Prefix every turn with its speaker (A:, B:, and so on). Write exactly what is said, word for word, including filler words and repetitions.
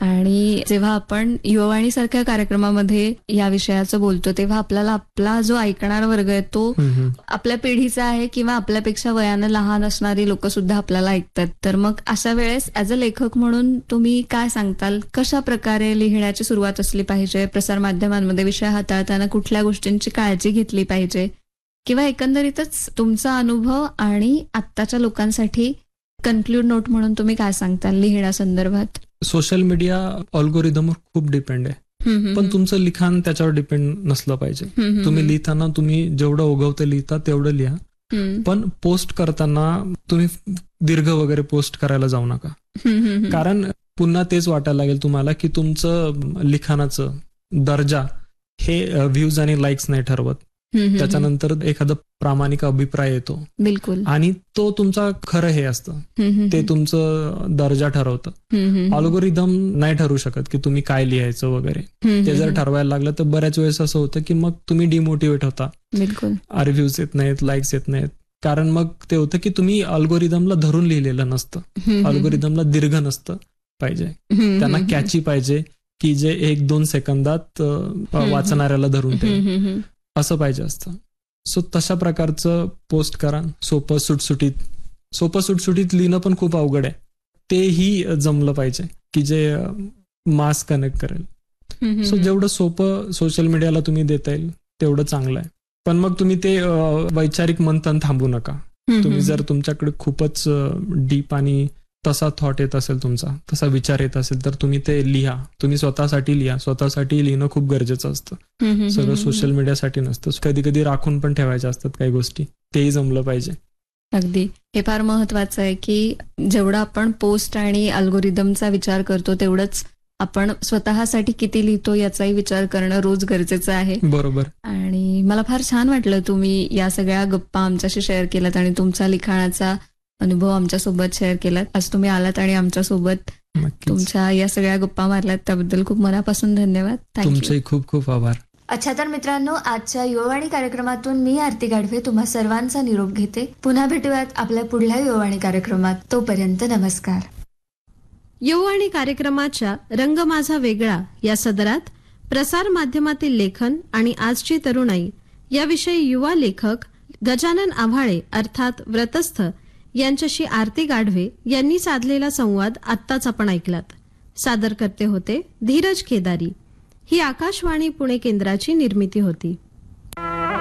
A: आणि जेव्हा आपण युवावाणी सारख्या कार्यक्रमामध्ये या विषयाचं बोलतो तेव्हा आपल्याला आपला जो ऐकणारा वर्ग आहे तो आपल्या पिढीचा आहे किंवा आपल्यापेक्षा वयानं लहान असणारी लोक सुद्धा आपल्याला ऐकतात. तर मग अशा वेळेस ऍज अ लेखक म्हणून तुम्ही काय सांगताल, कशा प्रकारे लिहिण्याची सुरुवात असली पाहिजे, प्रसारमाध्यमांमध्ये विषय हाताळताना कुठल्या गोष्टींची काळजी घेतली पाहिजे, किंवा एकंदरीतच तुमचा अनुभव आणि आत्ताच्या लोकांसाठी कन्क्लूड नोट म्हणून तुम्ही काय सांगताल लिहिण्यासंदर्भात?
B: सोशल मीडिया अल्गोरिदमवर खूप डिपेंड आहे, पण तुमचं लिखाण त्याच्यावर डिपेंड नसलं पाहिजे. तुम्ही लिहिताना तुम्ही जेवढं ओघवतं लिहिता तेवढं लिहा, पण पोस्ट करताना तुम्ही दीर्घ वगैरे पोस्ट करायला जाऊ नका. कारण पुन्हा तेच वाटायला लागेल तुम्हाला की तुमचं लिखाणाचं दर्जा हे व्ह्यूज आणि लाईक्स नाही ठरवत, त्याच्यानंतर एखादा प्रामाणिक अभिप्राय येतो.
A: बिलकुल.
B: आणि तो तुमचा खरं हे असतं, ते तुमचं दर्जा ठरवतं. अल्गोरिदम नाही ठरवू शकत की तुम्ही काय लिहायचं वगैरे. ते जर ठरवायला लागलं तर बऱ्याच वेळेस असं होतं की मग तुम्ही डिमोटिवेट होता.
A: बिलकुल.
B: रिव्ह्यूज येत नाहीत, लाईक्स येत नाहीत, कारण मग ते होतं की तुम्ही अल्गोरिदमला धरून लिहिलेलं नसतं. अल्गोरिदमला दीर्घ नसतं पाहिजे, त्यांना कॅची पाहिजे की जे एक दोन सेकंदात वाचणाऱ्याला धरून ठेव असं पाहिजे असतं. सो तशा प्रकारचं पोस्ट करा. सोपं सुटसुटीत सोपं सुटसुटीत लिहिणं पण खूप अवघड आहे, तेही जमलं पाहिजे की जे मास कनेक्ट करेल. सो जेवढं सोपं सोशल मीडियाला तुम्ही देता येईल तेवढं चांगलं आहे. पण मग तुम्ही ते वैचारिक मंथन थांबू नका. तुम्ही जर तुमच्याकडे खूपच डीप आणि तसा थॉट येत असेल, तुमचा तसा विचार येत असेल, तर तुम्ही ते लिहा. तुम्ही स्वतःसाठी लिहा. स्वतःसाठी लिहिणं खूप गरजेचं असतं, सगळं सोशल मीडियासाठी नसतं. कधी कधी राखून पण ठेवायच्या असतात काही गोष्टी, तेही जमलं पाहिजे.
A: अगदी हे फार महत्वाचं आहे की जेवढा आपण पोस्ट आणि अल्गोरिदमचा विचार करतो तेवढंच आपण स्वतःसाठी किती लिहितो याचाही विचार करणं रोज गरजेचं आहे.
B: बरोबर.
A: आणि मला फार छान वाटलं तुम्ही या सगळ्या गप्पा आमच्याशी शेअर केल्यात आणि तुमचा लिखाणाचा अनुभव आमच्यासोबत शेअर केलात. आज तुम्ही आलात आणि आमच्यासोबत तुमच्या या सगळ्या गप्पा मारल्यात त्याबद्दल खूप मनापासून धन्यवाद.
B: तुमचे खूप खूप आभार.
A: अच्छा, तर मित्रांनो, आजच्या युवावाणी कार्यक्रमातून मी आरती गाढवे तुम्हा सर्वांचा निरोप घेते. पुन्हा भेटूयात आपल्या पुढल्या युवावाणी कार्यक्रमात. तोपर्यंत नमस्कार.
C: युवावाणी कार्यक्रमाच्या रंग माझा वेगळा या सदरात प्रसार माध्यमातील लेखन आणि आजची तरुणाई याविषयी युवा लेखक गजानन आव्हाळे अर्थात व्रतस्थ यांच्याशी आरती गाढवे यांनी साधलेला संवाद आत्ताच आपण ऐकलात. सादर करते होते धीरज केदारी. ही आकाशवाणी पुणे केंद्राची निर्मिती होती.